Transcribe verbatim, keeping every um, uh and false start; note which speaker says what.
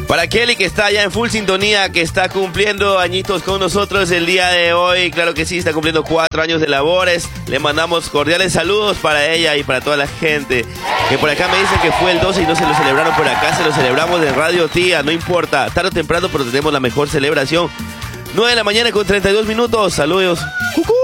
Speaker 1: Para Kelly, que está allá en full sintonía, que está cumpliendo añitos con nosotros el día de hoy. Claro que sí, está cumpliendo cuatro años de labores. Le mandamos cordiales saludos para ella y para toda la gente. Que por acá me dicen que fue el doce y no se lo celebraron por acá. Se lo celebramos en Radio Tía, no importa. Tarde o temprano, pero tenemos la mejor celebración. nueve de la mañana con treinta y dos minutos. Saludos. ¡Cucú!